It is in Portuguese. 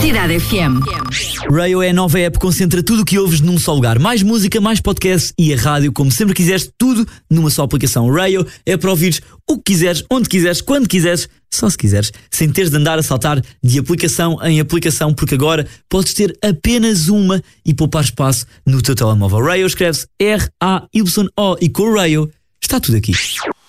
Cidade FM. Rayo é a nova app que concentra tudo o que ouves num só lugar. Mais música, mais podcast e a rádio, como sempre quiseres, tudo numa só aplicação. Rayo é para ouvires o que quiseres, onde quiseres, quando quiseres, só se quiseres, sem teres de andar a saltar de aplicação em aplicação, porque agora podes ter apenas uma e poupar espaço no teu telemóvel. Rayo escreve-se R-A-Y-O e com o Rayo está tudo aqui.